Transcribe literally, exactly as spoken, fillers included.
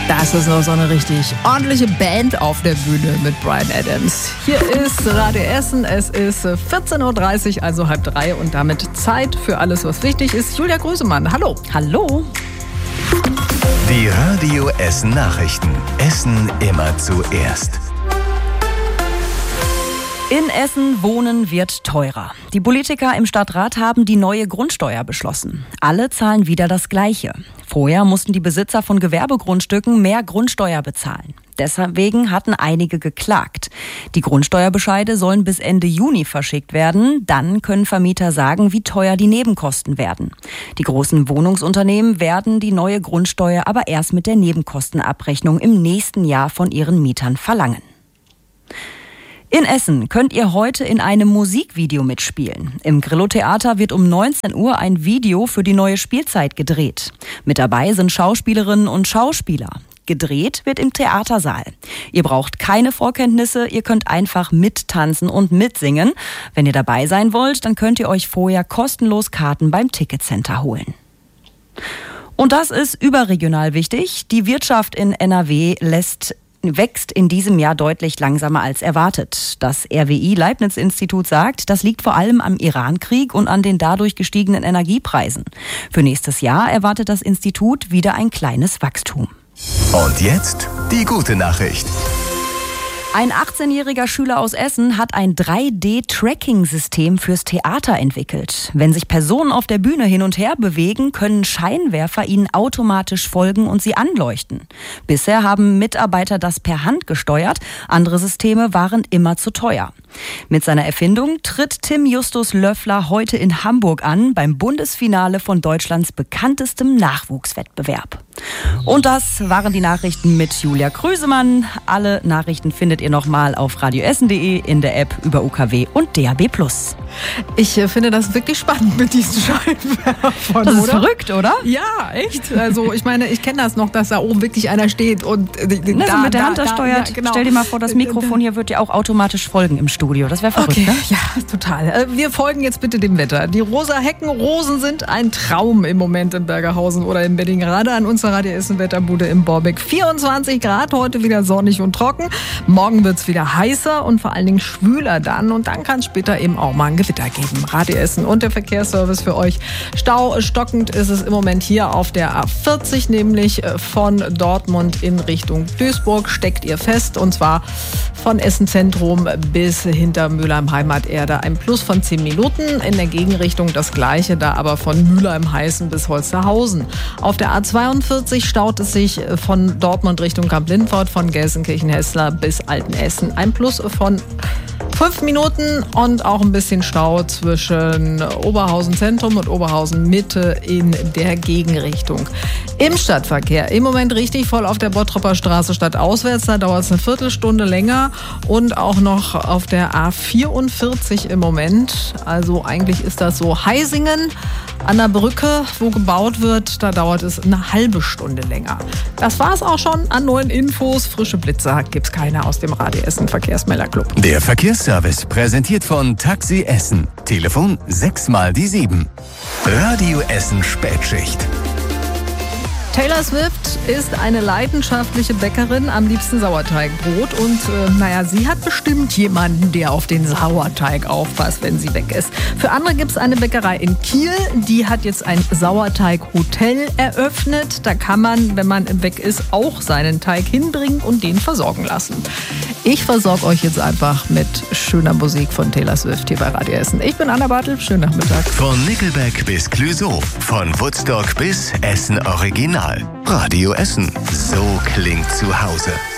Das ist noch so eine richtig ordentliche Band auf der Bühne mit Bryan Adams. Hier ist Radio Essen, es ist vierzehn Uhr dreißig, also halb drei und damit Zeit für alles, was wichtig ist. Julia Grösemann, hallo. Hallo. Die Radio Essen Nachrichten. Essen immer zuerst. In Essen wohnen wird teurer. Die Politiker im Stadtrat haben die neue Grundsteuer beschlossen. Alle zahlen wieder das Gleiche. Vorher mussten die Besitzer von Gewerbegrundstücken mehr Grundsteuer bezahlen. Deswegen hatten einige geklagt. Die Grundsteuerbescheide sollen bis Ende Juni verschickt werden. Dann können Vermieter sagen, wie teuer die Nebenkosten werden. Die großen Wohnungsunternehmen werden die neue Grundsteuer aber erst mit der Nebenkostenabrechnung im nächsten Jahr von ihren Mietern verlangen. In Essen könnt ihr heute in einem Musikvideo mitspielen. Im Grillo-Theater wird um neunzehn Uhr ein Video für die neue Spielzeit gedreht. Mit dabei sind Schauspielerinnen und Schauspieler. Gedreht wird im Theatersaal. Ihr braucht keine Vorkenntnisse, ihr könnt einfach mittanzen und mitsingen. Wenn ihr dabei sein wollt, dann könnt ihr euch vorher kostenlos Karten beim Ticketcenter holen. Und das ist überregional wichtig. Die Wirtschaft in N R W lässt wächst in diesem Jahr deutlich langsamer als erwartet. Das R W I-Leibniz-Institut sagt, das liegt vor allem am Iran-Krieg und an den dadurch gestiegenen Energiepreisen. Für nächstes Jahr erwartet das Institut wieder ein kleines Wachstum. Und jetzt die gute Nachricht. Ein achtzehnjähriger Schüler aus Essen hat ein drei D-Tracking-System fürs Theater entwickelt. Wenn sich Personen auf der Bühne hin und her bewegen, können Scheinwerfer ihnen automatisch folgen und sie anleuchten. Bisher haben Mitarbeiter das per Hand gesteuert, andere Systeme waren immer zu teuer. Mit seiner Erfindung tritt Tim Justus Löffler heute in Hamburg an, beim Bundesfinale von Deutschlands bekanntestem Nachwuchswettbewerb. Und das waren die Nachrichten mit Julia Grösemann. Alle Nachrichten findet ihr nochmal auf radioessen punkt de, in der App, über U K W und D A B plus. Ich äh, finde das wirklich spannend mit diesen Scheinwerfern. Das ist oder? Verrückt, oder? Ja, echt. Also ich meine, ich kenne das noch, dass da oben wirklich einer steht und äh, ne, da, so mit der da, Hand das da, steuert. Ja, genau. Stell dir mal vor, das Mikrofon hier wird dir auch automatisch folgen im Studio. Das wäre verrückt, okay, ne? Ja, total. Äh, wir folgen jetzt bitte dem Wetter. Die rosa Heckenrosen sind ein Traum im Moment in Bergerhausen oder in Berlin-Grade an unserer Radio Essen Wetterbude im Borbeck. vierundzwanzig Grad, heute wieder sonnig und trocken. Morgen wird es wieder heißer und vor allen Dingen schwüler dann. Und dann kann es später eben auch mal ein Gewitter geben. Radio Essen und der Verkehrsservice für euch. Staustockend ist es im Moment hier auf der A vierzig, nämlich von Dortmund in Richtung Duisburg. Steckt ihr fest, und zwar von Essen Zentrum bis hinter Mülheim Heimaterde. Ein Plus von zehn Minuten. In der Gegenrichtung das gleiche, da aber von Mülheim-Heißen bis Holsterhausen. Auf der A zweiundvierzig staut es sich von Dortmund Richtung Kamp-Lindfort, von Gelsenkirchen-Hessler bis Altenessen. Ein Plus von fünf Minuten und auch ein bisschen Stau zwischen Oberhausen Zentrum und Oberhausen Mitte in der Gegenrichtung. Im Stadtverkehr im Moment richtig voll auf der Bottropper Straße stadtauswärts. Da dauert es eine Viertelstunde länger und auch noch auf der A vierundvierzig im Moment. Also eigentlich ist das so Heisingen an der Brücke, wo gebaut wird. Da dauert es eine halbe Stunde länger. Das war's auch schon an neuen Infos. Frische Blitze gibt's keine aus dem Radio Essen Verkehrsmelderclub. Der Verkehrsservice präsentiert von Taxi Essen. Telefon sechs mal die sieben. Radio Essen Spätschicht. Taylor Swift ist eine leidenschaftliche Bäckerin, am liebsten Sauerteigbrot. Und äh, naja, sie hat bestimmt jemanden, der auf den Sauerteig aufpasst, wenn sie weg ist. Für andere gibt es eine Bäckerei in Kiel, die hat jetzt ein Sauerteighotel eröffnet. Da kann man, wenn man weg ist, auch seinen Teig hinbringen und den versorgen lassen. Ich versorge euch jetzt einfach mit schöner Musik von Taylor Swift hier bei Radio Essen. Ich bin Anna Bartel, schönen Nachmittag. Von Nickelback bis Clouseau, von Woodstock bis Essen Original. Radio Essen, so klingt zu Hause.